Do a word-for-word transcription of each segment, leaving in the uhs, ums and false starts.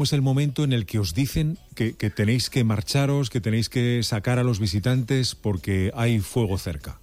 es el momento en el que os dicen que, que tenéis que marcharos, que tenéis que sacar a los visitantes porque hay fuego cerca?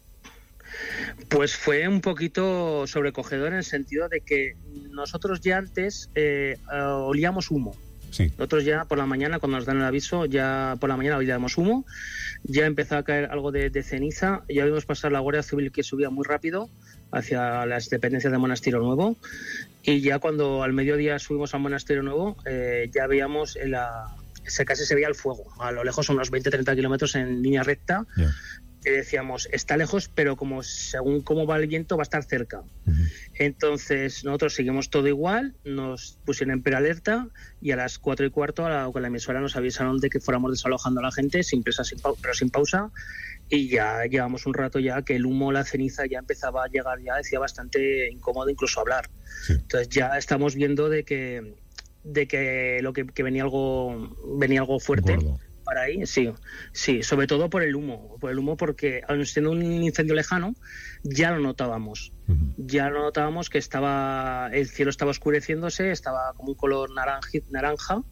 Pues fue un poquito sobrecogedor en el sentido de que nosotros ya antes eh, olíamos humo. Sí. Nosotros ya por la mañana, cuando nos dan el aviso, ya por la mañana olíamos humo, ya empezó a caer algo de, de ceniza, ya vimos pasar la Guardia Civil que subía muy rápido hacia las dependencias del Monasterio Nuevo, y ya cuando al mediodía subimos al Monasterio Nuevo, eh, ya veíamos la, se, casi se veía el fuego, a lo lejos unos veinte a treinta kilómetros en línea recta, yeah. Que decíamos, está lejos, pero como según cómo va el viento va a estar cerca. Uh-huh. Entonces nosotros seguimos todo igual, nos pusieron en prealerta y a las cuatro y cuarto a la, con la emisora nos avisaron de que fuéramos desalojando a la gente, sin prisa, sin pa- pero sin pausa, y ya llevamos un rato ya que el humo, la ceniza ya empezaba a llegar, ya decía bastante incómodo incluso hablar. Sí. Entonces ya estamos viendo de que de que lo que, que venía algo venía algo fuerte. Gordo. Para ahí, sí, sí, sobre todo por el humo, por el humo porque aun siendo un incendio lejano, ya lo notábamos, uh-huh. ya lo notábamos que estaba, el cielo estaba oscureciéndose, estaba como un color naranja, naranja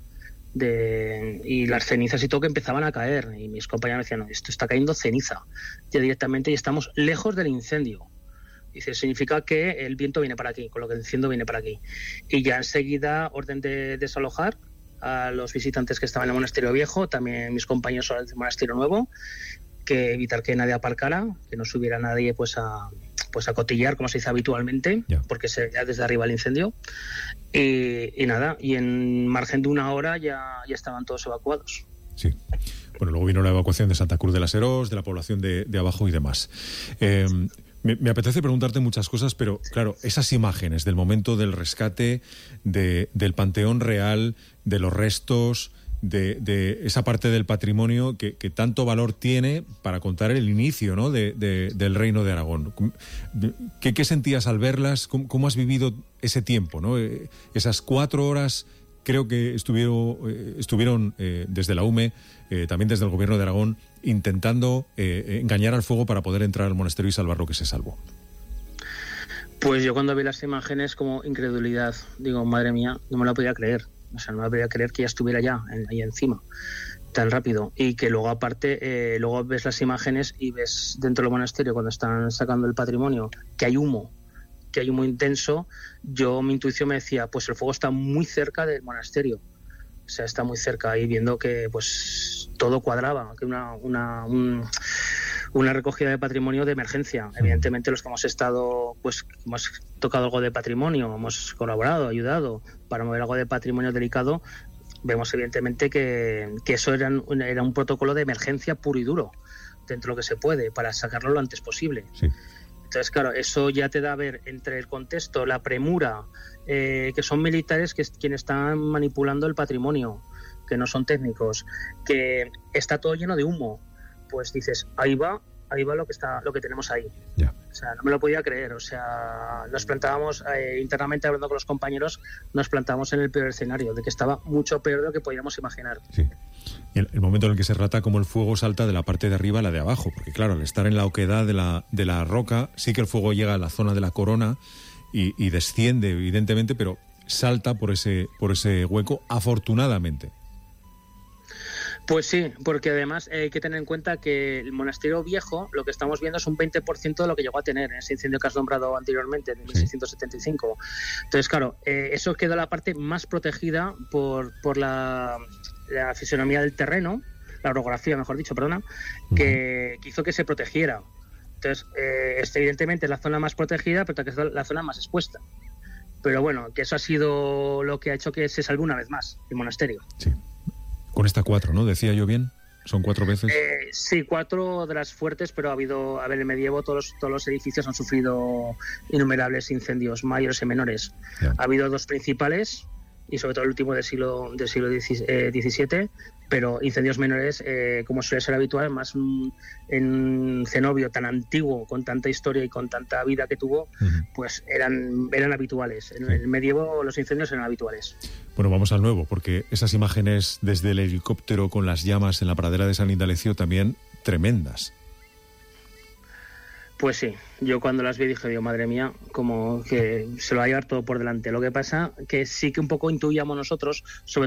de, y las cenizas y todo que empezaban a caer, y mis compañeros decían, no, esto está cayendo ceniza, ya directamente, y estamos lejos del incendio. Dice, significa que el viento viene para aquí, con lo que el incendio viene para aquí. Y ya enseguida, orden de desalojar a los visitantes que estaban en el Monasterio Viejo, también mis compañeros del Monasterio Nuevo, que evitar que nadie aparcara, que no subiera nadie pues a pues a cotillar, como se dice habitualmente, yeah. porque se veía desde arriba el incendio, y, y nada, y en margen de una hora ya, ya estaban todos evacuados. Sí. Bueno, luego vino la evacuación de Santa Cruz de las Heros, de la población de, de abajo y demás. Eh, me, me apetece preguntarte muchas cosas, pero claro, esas imágenes del momento del rescate, de, del Panteón Real, de los restos, de, de esa parte del patrimonio que, que tanto valor tiene para contar el inicio, ¿no?, de, de, del Reino de Aragón. ¿Qué, qué sentías al verlas? ¿Cómo, cómo has vivido ese tiempo, ¿no? Esas cuatro horas creo que estuvieron, eh, estuvieron eh, desde la U M E, eh, también desde el Gobierno de Aragón, intentando eh, engañar al fuego para poder entrar al monasterio y salvar lo que se salvó. Pues yo cuando vi las imágenes, como incredulidad, digo, madre mía, no me lo podía creer. O sea, no me podía creer que ya estuviera ya ahí encima tan rápido, y que luego aparte eh, luego ves las imágenes y ves dentro del monasterio cuando están sacando el patrimonio que hay humo, que hay humo intenso. Yo, mi intuición me decía, pues el fuego está muy cerca del monasterio, o sea, está muy cerca, y viendo que pues todo cuadraba, que una una un, una recogida de patrimonio de emergencia. Evidentemente los que hemos estado, pues hemos tocado algo de patrimonio, hemos colaborado, ayudado para mover algo de patrimonio delicado, vemos evidentemente que, que eso era un, era un protocolo de emergencia puro y duro, dentro de lo que se puede, para sacarlo lo antes posible. Sí. Entonces, claro, eso ya te da a ver entre el contexto, la premura, eh, que son militares que es quienes están manipulando el patrimonio, que no son técnicos, que está todo lleno de humo. Pues dices, ahí va, ahí va lo que está, lo que tenemos ahí. Yeah. O sea, no me lo podía creer. O sea, nos plantábamos eh, internamente, hablando con los compañeros, nos plantábamos en el peor escenario, de que estaba mucho peor de lo que podíamos imaginar. Sí. Y el, el momento en el que se relata cómo el fuego salta de la parte de arriba a la de abajo, porque claro, al estar en la oquedad de la, de la roca, sí que el fuego llega a la zona de la corona y, y desciende, evidentemente, pero salta por ese, por ese hueco, afortunadamente. Pues sí, porque además eh, hay que tener en cuenta que el monasterio viejo, lo que estamos viendo es un veinte por ciento de lo que llegó a tener en ese incendio que has nombrado anteriormente, de mil seiscientos setenta y cinco. Entonces, claro, eh, eso quedó la parte más protegida por, por la, la fisonomía del terreno, la orografía, mejor dicho, perdona, que, que hizo que se protegiera. Entonces, eh, es, evidentemente es la zona más protegida, pero que es la zona más expuesta. Pero bueno, que eso ha sido lo que ha hecho que se salve una vez más el monasterio. Sí. Con esta cuatro, ¿no? Decía yo bien. ¿Son cuatro veces? Eh, sí, cuatro de las fuertes, pero ha habido, a ver, en el medievo todos los, todos los edificios han sufrido innumerables incendios, mayores y menores. Ya. Ha habido dos principales, y sobre todo el último del siglo del siglo diecisiete, pero incendios menores, eh, como suele ser habitual, más mm, en Cenobio, tan antiguo, con tanta historia y con tanta vida que tuvo, uh-huh. pues eran, eran habituales. En sí. el medievo los incendios eran habituales. Bueno, vamos al nuevo, porque esas imágenes desde el helicóptero con las llamas en la pradera de San Indalecio también tremendas. Pues sí, yo cuando las vi dije, Dios, madre mía, como que se lo va a llevar todo por delante. Lo que pasa que sí que un poco intuíamos nosotros, sobre